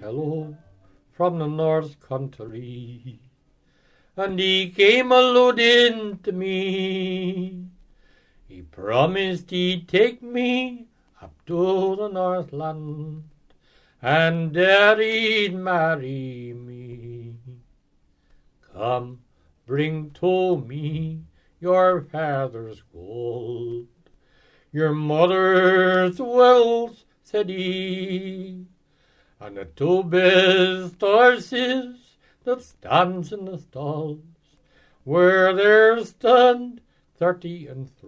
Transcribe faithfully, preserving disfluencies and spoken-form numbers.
fellow from the north country, and he came a loading to me. He promised he'd take me up to the Northland, and there he'd marry me. Come, bring to me your father's gold, your mother's wills, said he, and the two best horses that stands in the stalls, where there stand thirty and three.